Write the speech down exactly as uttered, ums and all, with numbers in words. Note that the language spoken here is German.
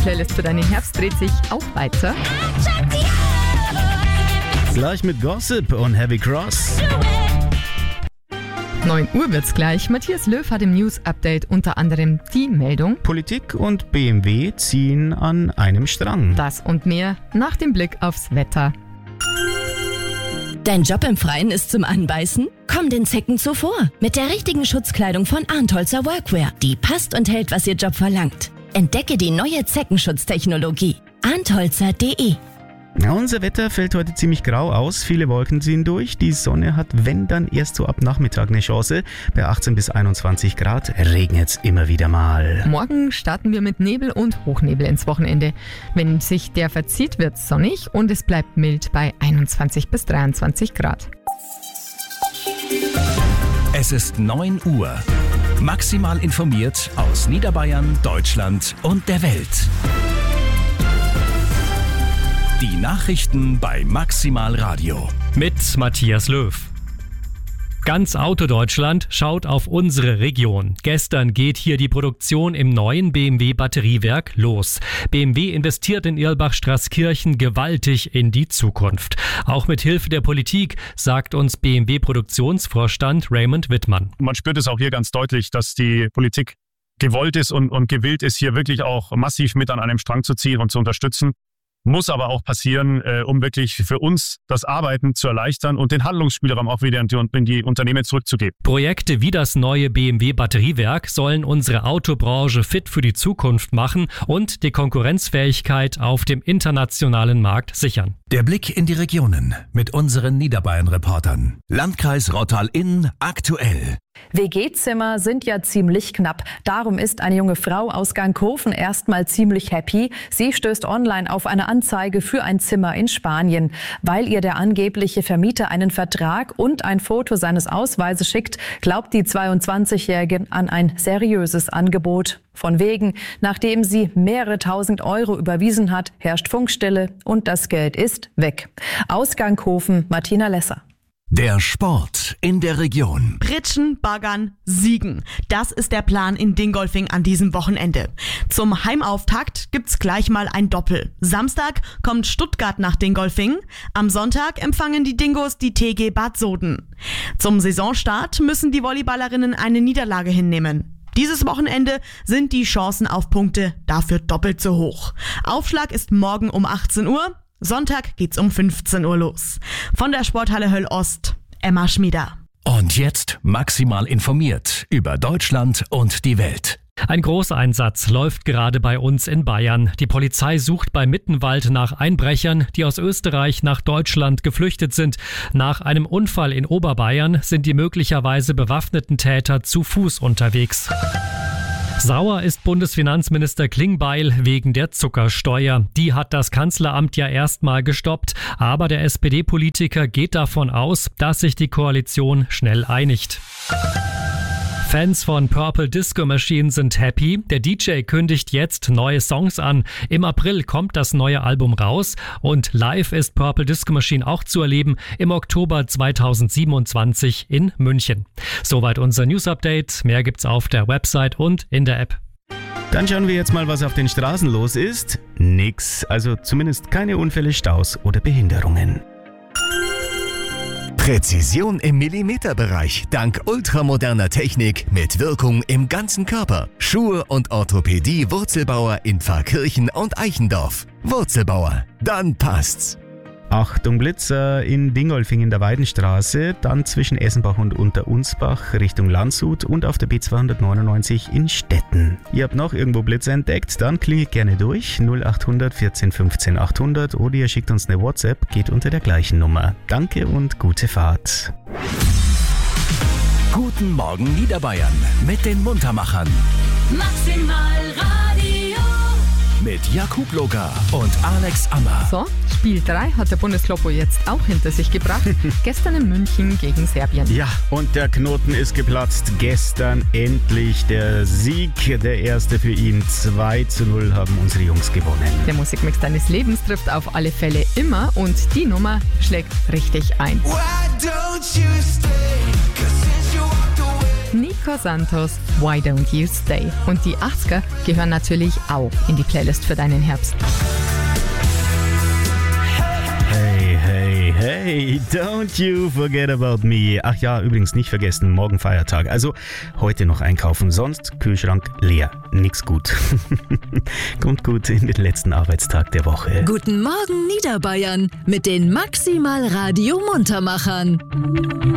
Playlist für deinen Herbst dreht sich auch weiter. Gleich mit Gossip und Heavy Cross. neun Uhr wird's gleich. Matthias Löw hat im News-Update unter anderem die Meldung: Politik und B M W ziehen an einem Strang. Das und mehr nach dem Blick aufs Wetter. Dein Job im Freien ist zum Anbeißen? Komm den Zecken zuvor mit der richtigen Schutzkleidung von Arntholzer Workwear. Die passt und hält, was Ihr Job verlangt. Entdecke die neue Zeckenschutztechnologie. arntholzer punkt de. Ja, unser Wetter fällt heute ziemlich grau aus. Viele Wolken ziehen durch. Die Sonne hat, wenn dann, erst so ab Nachmittag eine Chance. Bei achtzehn bis einundzwanzig Grad regnet's immer wieder mal. Morgen starten wir mit Nebel und Hochnebel ins Wochenende. Wenn sich der verzieht, wird's sonnig und es bleibt mild bei einundzwanzig bis dreiundzwanzig Grad. Es ist neun Uhr. Maximal informiert aus Niederbayern, Deutschland und der Welt. Die Nachrichten bei Maximal Radio. Mit Matthias Löw. Ganz Autodeutschland schaut auf unsere Region. Gestern geht hier die Produktion im neuen B M W-Batteriewerk los. B M W investiert in Irlbach-Straßkirchen gewaltig in die Zukunft. Auch mit Hilfe der Politik, sagt uns B M W-Produktionsvorstand Raymond Wittmann. Man spürt es auch hier ganz deutlich, dass die Politik gewollt ist und, und gewillt ist, hier wirklich auch massiv mit an einem Strang zu ziehen und zu unterstützen. Muss aber auch passieren, äh, um wirklich für uns das Arbeiten zu erleichtern und den Handlungsspielraum auch wieder in die, in die Unternehmen zurückzugeben. Projekte wie das neue B M W-Batteriewerk sollen unsere Autobranche fit für die Zukunft machen und die Konkurrenzfähigkeit auf dem internationalen Markt sichern. Der Blick in die Regionen mit unseren Niederbayern-Reportern. Landkreis Rottal-Inn aktuell. W G-Zimmer sind ja ziemlich knapp. Darum ist eine junge Frau aus Gangkofen erstmal ziemlich happy. Sie stößt online auf eine Anzeige für ein Zimmer in Spanien. Weil ihr der angebliche Vermieter einen Vertrag und ein Foto seines Ausweises schickt, glaubt die zweiundzwanzigjährige an ein seriöses Angebot. Von wegen, nachdem sie mehrere tausend Euro überwiesen hat, herrscht Funkstille und das Geld ist weg. Aus Gangkofen, Martina Lesser. Der Sport in der Region. Pritschen, baggern, siegen. Das ist der Plan in Dingolfing an diesem Wochenende. Zum Heimauftakt gibt's gleich mal ein Doppel. Samstag kommt Stuttgart nach Dingolfing. Am Sonntag empfangen die Dingos die T G Bad Soden. Zum Saisonstart müssen die Volleyballerinnen eine Niederlage hinnehmen. Dieses Wochenende sind die Chancen auf Punkte dafür doppelt so hoch. Aufschlag ist morgen um achtzehn Uhr. Sonntag geht's um fünfzehn Uhr los. Von der Sporthalle Höll Ost, Emma Schmieder. Und jetzt maximal informiert über Deutschland und die Welt. Ein Großeinsatz läuft gerade bei uns in Bayern. Die Polizei sucht bei Mittenwald nach Einbrechern, die aus Österreich nach Deutschland geflüchtet sind. Nach einem Unfall in Oberbayern sind die möglicherweise bewaffneten Täter zu Fuß unterwegs. Sauer ist Bundesfinanzminister Klingbeil wegen der Zuckersteuer. Die hat das Kanzleramt ja erstmal gestoppt. Aber der S P D-Politiker geht davon aus, dass sich die Koalition schnell einigt. Fans von Purple Disco Machine sind happy. Der D J kündigt jetzt neue Songs an. Im April kommt das neue Album raus und live ist Purple Disco Machine auch zu erleben im Oktober zweitausendsiebenundzwanzig in München. Soweit unser News-Update. Mehr gibt's auf der Website und in der App. Dann schauen wir jetzt mal, was auf den Straßen los ist. Nix, also zumindest keine Unfälle, Staus oder Behinderungen. Präzision im Millimeterbereich dank ultramoderner Technik mit Wirkung im ganzen Körper. Schuhe und Orthopädie Wurzelbauer in Pfarrkirchen und Eichendorf. Wurzelbauer, dann passt's. Achtung Blitzer in Dingolfing in der Weidenstraße, dann zwischen Essenbach und Unterunsbach Richtung Landshut und auf der B zweihundertneunundneunzig in Stetten. Ihr habt noch irgendwo Blitzer entdeckt, dann klingelt gerne durch null achthundert vierzehn fünfzehn achthundert oder ihr schickt uns eine WhatsApp, geht unter der gleichen Nummer. Danke und gute Fahrt. Guten Morgen Niederbayern mit den Muntermachern. Maximal Radio. Mit Jakub Loga und Alex Ammer. So, Spiel drei hat der Bundeslopo jetzt auch hinter sich gebracht. Gestern in München gegen Serbien. Ja, und der Knoten ist geplatzt. Gestern endlich der Sieg. Der erste für ihn. zwei zu null haben unsere Jungs gewonnen. Der Musikmix deines Lebens trifft auf alle Fälle immer und die Nummer schlägt richtig ein. Why don't you stay? 'Cause since you walked away Nico Santos, Why Don't You Stay? Und die achtziger gehören natürlich auch in die Playlist für deinen Herbst. Hey, hey, hey, don't you forget about me. Ach ja, übrigens nicht vergessen, morgen Feiertag. Also heute noch einkaufen, sonst Kühlschrank leer. Nix gut. Kommt gut in den letzten Arbeitstag der Woche. Guten Morgen Niederbayern mit den Maximal Radio Muntermachern.